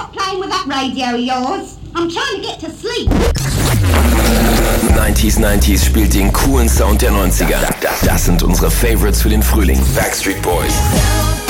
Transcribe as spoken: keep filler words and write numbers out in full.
stop playing with that radio of yours. I'm trying to get to sleep. neunziger neunzig spielt den coolen Sound der neunziger. Das sind unsere Favorites für den Frühling. Backstreet Boys.